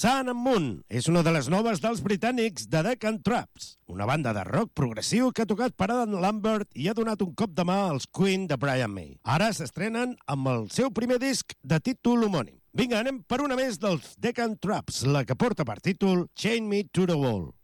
Sun and Moon és una de les noves dels britànics de Deccan Traps, una banda de rock progressiu que ha tocat per Adam Lambert i ha donat un cop de mà als Queen de Brian May. Ara s'estrenen amb el seu primer disc de títol homònim. Vinga, anem per una més dels Deccan Traps, la que porta per títol Chain Me to the Wall.